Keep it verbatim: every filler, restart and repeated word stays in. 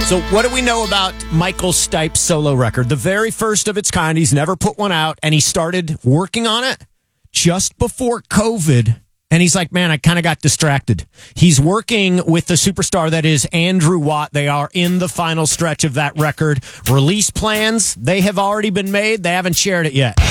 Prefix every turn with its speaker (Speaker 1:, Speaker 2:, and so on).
Speaker 1: So what do we know about Michael Stipe's solo record? The very first of its kind. He's never put one out, and he started working on it just before COVID. And he's like, man, I kind of got distracted. He's working with the superstar that is Andrew Watt. They are in the final stretch of that record. Release plans, they have already been made. They haven't shared it yet.